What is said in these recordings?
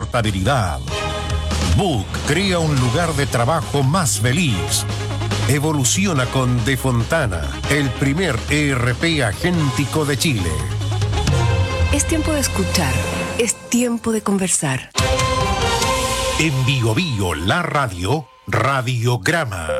portabilidad. Book crea un lugar de trabajo más feliz. Evoluciona con De Fontana, el primer ERP agéntico de Chile. Es tiempo de escuchar, es tiempo de conversar. En Bio Bio, la radio, Radiograma.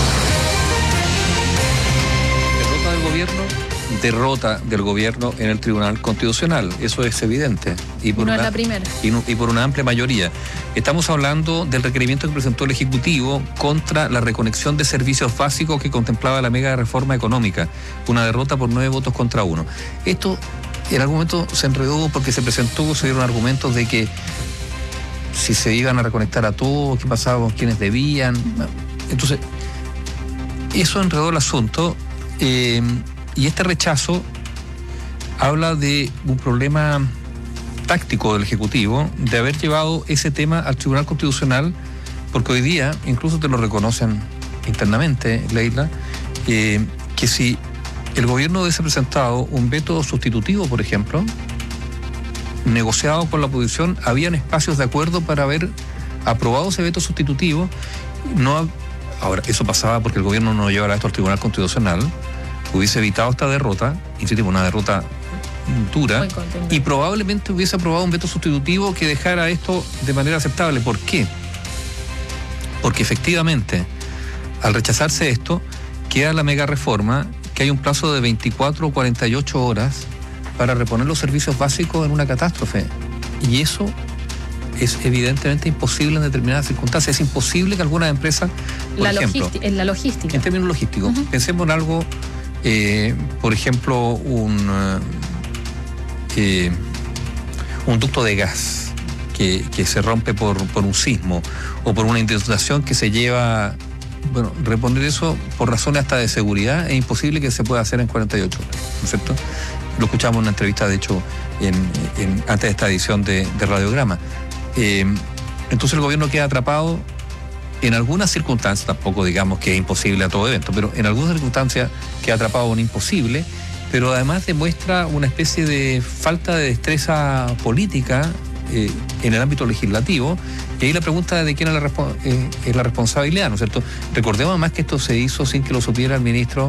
Derrota del gobierno en el Tribunal Constitucional. Eso es evidente. Y por es la primera. Y por una amplia mayoría. Estamos hablando del requerimiento que presentó el Ejecutivo contra la reconexión de servicios básicos que contemplaba la mega reforma económica. Una derrota por 9 votos contra 1. Esto en algún momento se enredó porque se dieron argumentos de que si se iban a reconectar a todos, qué pasaba con quienes debían. Entonces, eso enredó el asunto. Y este rechazo habla de un problema táctico del Ejecutivo de haber llevado ese tema al Tribunal Constitucional, porque hoy día, incluso te lo reconocen internamente, Leila, que si el gobierno hubiese presentado un veto sustitutivo, por ejemplo, negociado con la oposición, habían espacios de acuerdo para haber aprobado ese veto sustitutivo. Ahora, eso pasaba porque el gobierno no llevara esto al Tribunal Constitucional, hubiese evitado esta derrota, insistimos, una derrota dura, y probablemente hubiese aprobado un veto sustitutivo que dejara esto de manera aceptable. ¿Por qué? Porque efectivamente, al rechazarse esto, queda la mega reforma, que hay un plazo de 24 o 48 horas para reponer los servicios básicos en una catástrofe. Y eso es evidentemente imposible en determinadas circunstancias. Es imposible que algunas empresas, en la logística. En términos logísticos, pensemos en algo, por ejemplo, un ducto de gas que se rompe por un sismo o por una inundación que se lleva. Bueno, reponer eso por razones hasta de seguridad es imposible que se pueda hacer en 48 horas, ¿no es cierto? Lo escuchamos en una entrevista, de hecho, antes de esta edición de Radiograma. Entonces el gobierno queda atrapado en algunas circunstancias, tampoco digamos que es imposible a todo evento, pero en algunas circunstancias queda atrapado en imposible, pero además demuestra una especie de falta de destreza política en el ámbito legislativo. Y ahí la pregunta de quién es la responsabilidad, ¿no es cierto? Recordemos además que esto se hizo sin que lo supiera el biministro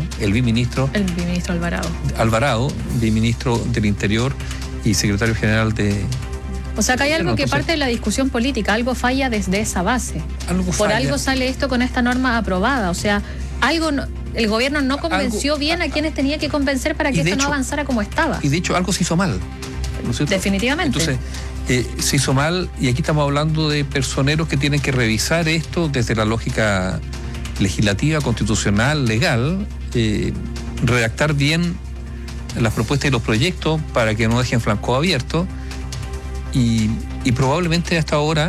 Alvarado, ministro del Interior y secretario general de... O sea, que hay algo que parte de la discusión política, algo falla desde esa base. Por algo sale esto con esta norma aprobada, o sea, el gobierno no convenció bien a quienes tenía que convencer para que esto no avanzara como estaba. Y de hecho algo se hizo mal, ¿no es cierto? Definitivamente. Entonces, se hizo mal, y aquí estamos hablando de personeros que tienen que revisar esto desde la lógica legislativa, constitucional, legal, redactar bien las propuestas y los proyectos para que no dejen flanco abierto, y probablemente hasta ahora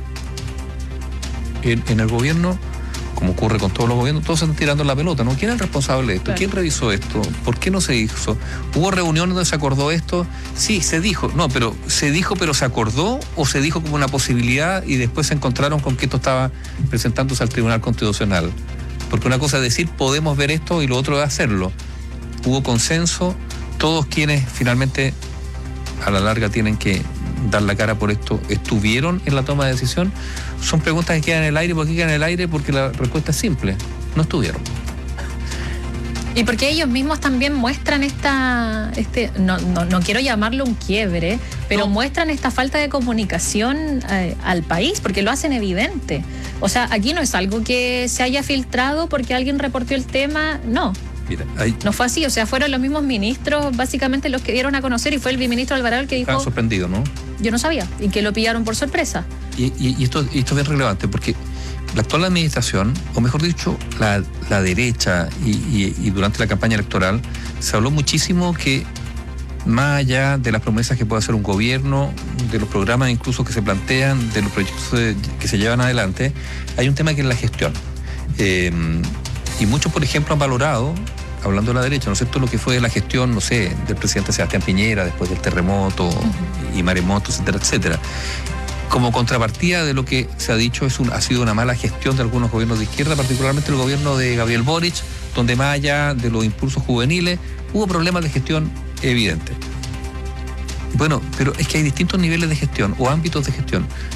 en el gobierno, como ocurre con todos los gobiernos, todos se están tirando la pelota, ¿no? ¿Quién es el responsable de esto? Claro. ¿Quién revisó esto? ¿Por qué no se hizo? ¿Hubo reuniones donde se acordó esto? Sí, se dijo. No, pero ¿se dijo pero se acordó o se dijo como una posibilidad y después se encontraron con que esto estaba presentándose al Tribunal Constitucional? Porque una cosa es decir, podemos ver esto, y lo otro es hacerlo. Hubo consenso, todos quienes finalmente a la larga tienen que dar la cara por esto estuvieron en la toma de decisión. Son preguntas que quedan en el aire. ¿Por qué quedan en el aire? Porque la respuesta es simple: no estuvieron. Y porque ellos mismos también muestran no quiero llamarlo un quiebre, pero muestran esta falta de comunicación al país, porque lo hacen evidente. O sea, aquí no es algo que se haya filtrado porque alguien reportó el tema, no. Mira, no fue así, o sea, fueron los mismos ministros básicamente los que dieron a conocer, y fue el biministro Alvarado el que dijo... Estaban sorprendidos, ¿no? Yo no sabía, y que lo pillaron por sorpresa. Y esto es bien relevante, porque la actual administración, o mejor dicho, la derecha, y durante la campaña electoral, se habló muchísimo que, más allá de las promesas que puede hacer un gobierno, de los programas incluso que se plantean, de los proyectos que se llevan adelante, hay un tema que es la gestión. Y muchos, por ejemplo, han valorado, hablando de la derecha, ¿no es cierto?, lo que fue la gestión, no sé, del presidente Sebastián Piñera después del terremoto y maremotos, etcétera, etcétera. Como contrapartida de lo que se ha dicho, ha sido una mala gestión de algunos gobiernos de izquierda, particularmente el gobierno de Gabriel Boric, donde más allá de los impulsos juveniles, hubo problemas de gestión evidentes. Bueno, pero es que hay distintos niveles de gestión o ámbitos de gestión.